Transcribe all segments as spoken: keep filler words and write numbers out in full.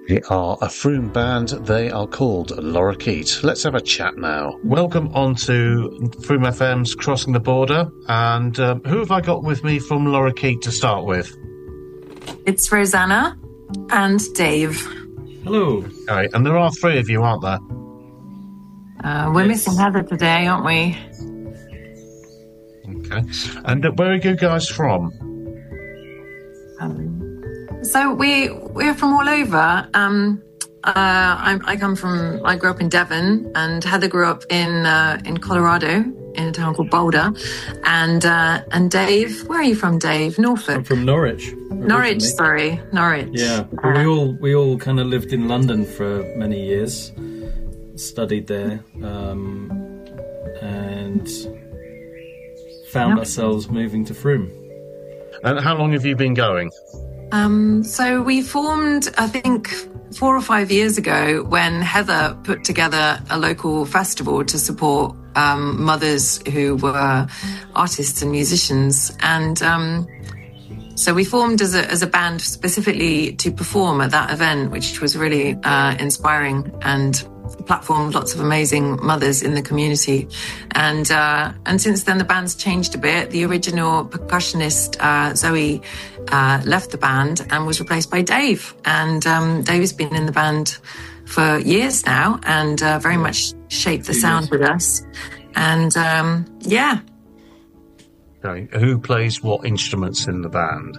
They are a Frome band. They are called Lorikeet. Let's have a chat now. Welcome on to Frome F M's Crossing the Border. And um, who have I got with me from Lorikeet to start with? It's Rosanna and Dave. Hello. Okay, and there are three of you, aren't there? Uh, we're Yes. missing Heather today, aren't we? Okay. And uh, where are you guys from? Um, so we we're from all over. Um, uh, I, I come from. I grew up in Devon, and Heather grew up in uh, in Colorado, in a town called Boulder. And uh, and Dave, where are you from, Dave? Norfolk. I'm from Norwich. Norwich, originally. sorry, Norwich. Yeah, but we all we all kind of lived in London for many years, studied there, um, and found Yep. ourselves moving to Frome. And how long have you been going? Um, so we formed, I think, four or five years ago when Heather put together a local festival to support um, mothers who were artists and musicians. And um, so we formed as a, as a band specifically to perform at that event, which was really uh, inspiring and platformed lots of amazing mothers in the community. And uh, and since then, the band's changed a bit. The original percussionist, uh, Zoe, uh, left the band and was replaced by Dave. And um, Dave has been in the band for years now and uh, very much shaped the Two sound years. with us. And um, yeah, Okay. Who plays what instruments in the band?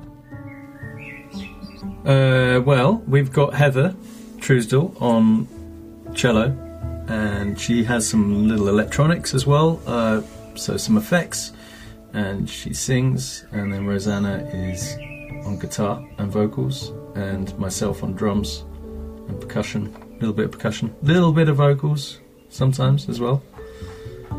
Uh, well, we've got Heather Truesdell on cello, and she has some little electronics as well, uh, so some effects, and she sings. And then Rosanna is on guitar and vocals, and myself on drums and percussion, a little bit of percussion, little bit of vocals sometimes as well.